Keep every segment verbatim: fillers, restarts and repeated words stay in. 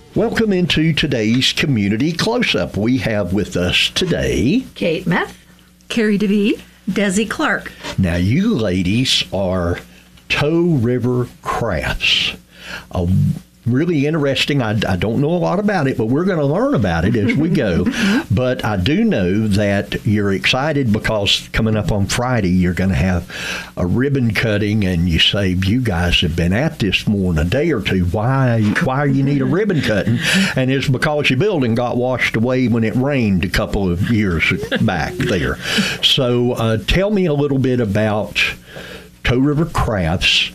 Welcome into today's Community Close-Up. We have with us today Kate Meth, Carrie DeVee, Desi Clark. Now, you ladies are Toe River Crafts. Uh, really interesting. I, I don't know a lot about it, but we're going to learn about it as we go. But I do know that you're excited because coming up on Friday, you're going to have a ribbon cutting, and you say, you guys have been at this more than a day or two. Why, why you need a ribbon cutting? And it's because your building got washed away when it rained a couple of years back there. So uh, tell me a little bit about Toe River Crafts,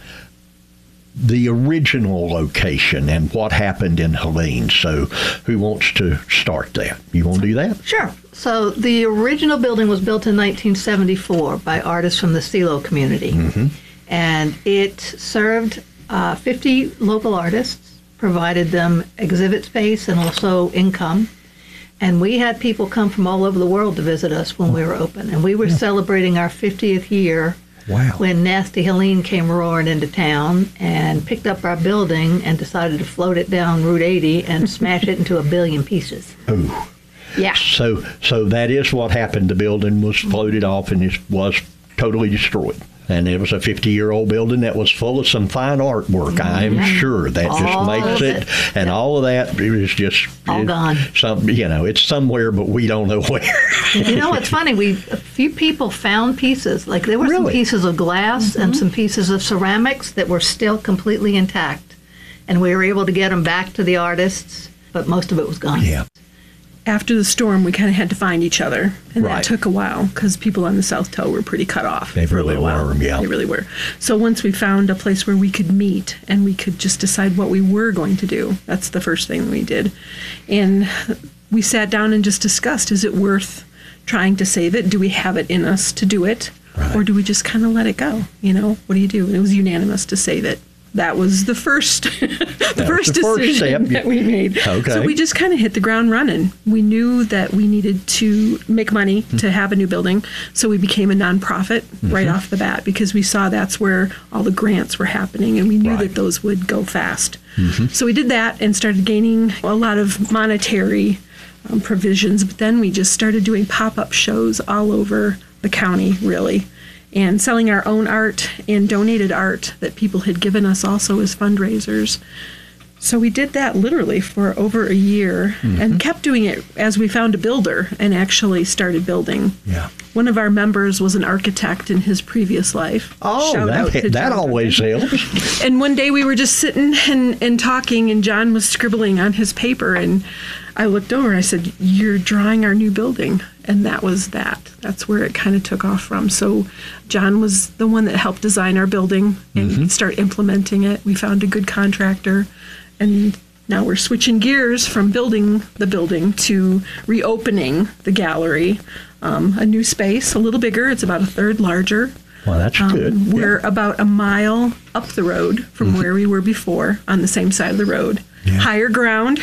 the original location, and what happened in Helene. So who wants to start that? You want to do that? Sure. So the original building was built in nineteen seventy-four by artists from the Silo community. Mm-hmm. And it served uh, fifty local artists, provided them exhibit space and also income. And we had people come from all over the world to visit us when we were open. And we were yeah. celebrating our fiftieth year. Wow. When Nasty Helene came roaring into town and picked up our building and decided to float it down Route eighty and smash it into a billion pieces. Oh. Yeah. So so that is what happened. The building was floated off and it was totally destroyed. And it was a fifty-year-old building that was full of some fine artwork. I'm yeah. sure that all just makes it, it, and yeah. all of that is just all it, gone. Some, you know, it's somewhere, but we don't know where. You know, it's funny. We a few people found pieces. Like there were really? some pieces of glass mm-hmm. and some pieces of ceramics that were still completely intact, and we were able to get them back to the artists, but most of it was gone. Yeah. After the storm, we kind of had to find each other, and right. that took a while because people on the South Toe were pretty cut off. They for really a while. were, yeah. They really were. So once we found a place where we could meet and we could just decide what we were going to do, that's the first thing we did. And we sat down and just discussed, is it worth trying to save it? Do we have it in us to do it? Right. Or do we just kind of let it go? You know, what do you do? And it was unanimous to save it. That was the first the first the decision first step. that we made. Okay. So we just kind of hit the ground running. We knew that we needed to make money mm-hmm. to have a new building, so we became a nonprofit mm-hmm. right off the bat because we saw that's where all the grants were happening, and we knew right. that those would go fast. Mm-hmm. So we did that and started gaining a lot of monetary um, provisions, but then we just started doing pop-up shows all over the county, really, and selling our own art and donated art that people had given us also as fundraisers. So we did that literally for over a year mm-hmm. and kept doing it as we found a builder and actually started building. Yeah. One of our members was an architect in his previous life. Oh, Shout out that, to that John always Duncan. helps. And one day we were just sitting and, and talking, and John was scribbling on his paper, and I looked over and I said, you're drawing our new building. And that was that. That's where it kind of took off from. So John was the one that helped design our building and mm-hmm. start implementing it. We found a good contractor, and now we're switching gears from building the building to reopening the gallery. Um, a new space, a little bigger. It's about a third larger. Well, that's um, good. We're yeah. about a mile up the road from mm-hmm. where we were before, on the same side of the road. Yeah. Higher ground.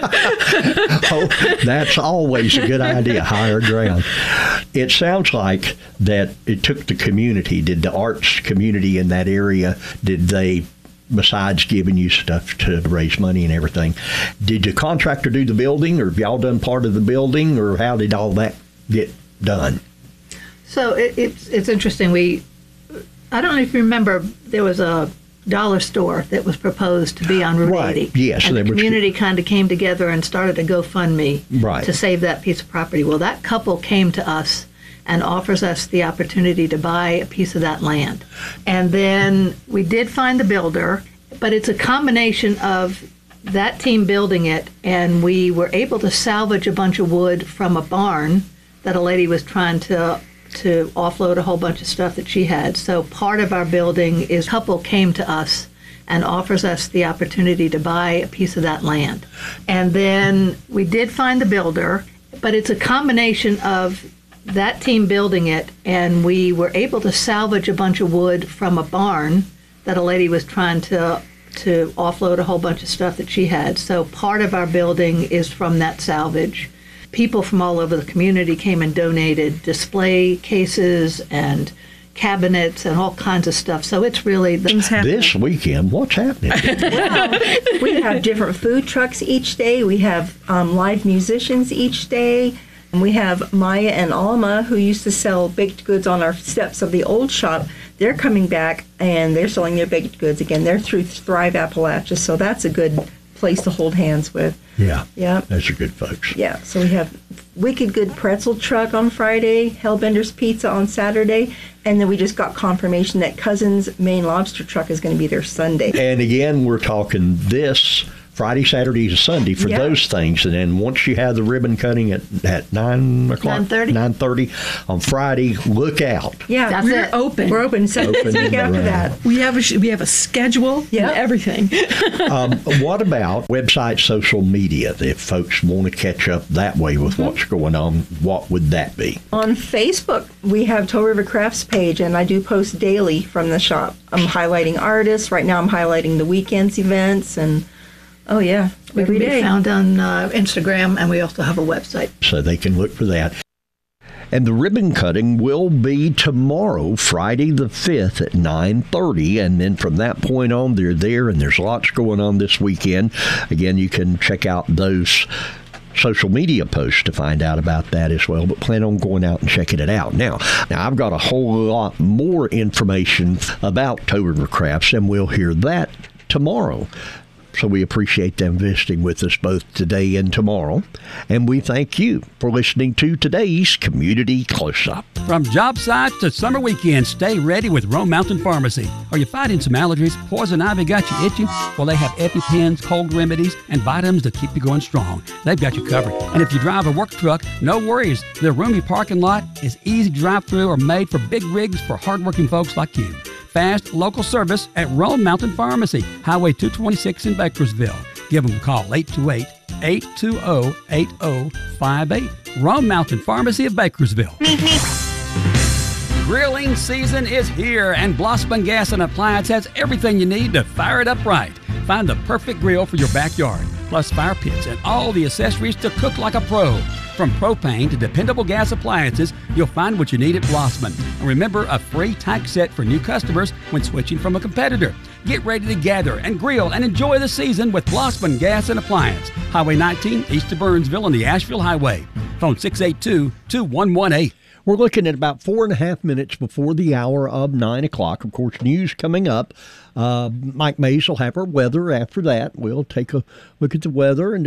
Oh, that's always a good idea, higher ground. It sounds like that it took the community. Did the arts community in that area, did they, besides giving you stuff to raise money and everything, did the contractor do the building, or have y'all done part of the building, or how did all that get done? So it, it's it's interesting. We, I don't know if you remember, there was a dollar store that was proposed to be on Route right. eighty. Yes, and the were... community kind of came together and started a GoFundMe right. to save that piece of property. Well, that couple came to us and offers us the opportunity to buy a piece of that land. And then we did find the builder, but it's a combination of that team building it, and we were able to salvage a bunch of wood from a barn that a lady was trying to to offload a whole bunch of stuff that she had. So part of our building is a couple came to us and offers us the opportunity to buy a piece of that land. And then we did find the builder, but it's a combination of that team building it, and we were able to salvage a bunch of wood from a barn that a lady was trying to to offload a whole bunch of stuff that she had. So part of our building is from that salvage. People from all over the community came and donated display cases and cabinets and all kinds of stuff. So it's really the, Things happen. This weekend, what's happening? We have different food trucks each day. We have um, live musicians each day. And we have Maya and Alma, who used to sell baked goods on our steps of the old shop. They're coming back, and they're selling their baked goods again. They're through Thrive Appalachia, so that's a good place to hold hands with. Yeah. Yeah. Those are good folks. Yeah, so we have Wicked Good Pretzel Truck on Friday, Hellbender's Pizza on Saturday, and then we just got confirmation that Cousins Maine Lobster Truck is going to be there Sunday. And again, we're talking this Friday, Saturday, and Sunday for Yeah. those things. And then once you have the ribbon cutting at, at nine o'clock, nine thirty nine thirty on Friday, look out. Yeah, That's We're it. open. we're open seven Open days a week and after around. that. We have a sh- we have a schedule Yeah. and everything. Um, what about website, social media? If folks want to catch up that way with what's going on, what would that be? On Facebook, we have Toe River Crafts page, and I do post daily from the shop. I'm highlighting artists. Right now I'm highlighting the weekends events, and oh yeah, we every can be day. found on uh, Instagram, and we also have a website. So they can look for that. And the ribbon cutting will be tomorrow, Friday the fifth at nine thirty. And then from that point on, they're there, and there's lots going on this weekend. Again, you can check out those social media posts to find out about that as well, but plan on going out and checking it out. Now, now I've got a whole lot more information about Toe River Crafts, and we'll hear that tomorrow. So we appreciate them visiting with us both today and tomorrow. And we thank you for listening to today's Community Close-Up. From job sites to summer weekends, stay ready with Rome Mountain Pharmacy. Are you fighting some allergies? Poison ivy got you itching? Well, they have EpiPens, cold remedies, and vitamins to keep you going strong. They've got you covered. And if you drive a work truck, no worries. Their roomy parking lot is easy to drive through or made for big rigs for hardworking folks like you. Fast local service at Rome Mountain Pharmacy, Highway two twenty-six in Bakersville. Give them a call, eight two eight, eight two zero, eight zero five eight. Rome Mountain Pharmacy of Bakersville. Grilling season is here, and Blossman Gas and Appliance has everything you need to fire it up right. Find the perfect grill for your backyard, plus fire pits and all the accessories to cook like a pro. From propane to dependable gas appliances, you'll find what you need at Blossman. And remember, a free tax set for new customers when switching from a competitor. Get ready to gather and grill and enjoy the season with Blossman Gas and Appliance. Highway nineteen, east of Burnsville on the Asheville Highway. Phone six eight two, two one one eight. We're looking at about four and a half minutes before the hour of nine o'clock. Of course, news coming up. Uh, Mike Mays will have our weather after that. We'll take a look at the weather and